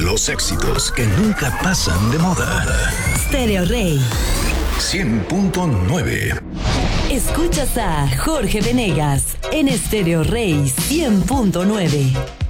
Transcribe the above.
Los éxitos que nunca pasan de moda. Stereo Rey 100.9. Escuchas a Jorge Venegas en Stereo Rey 100.9.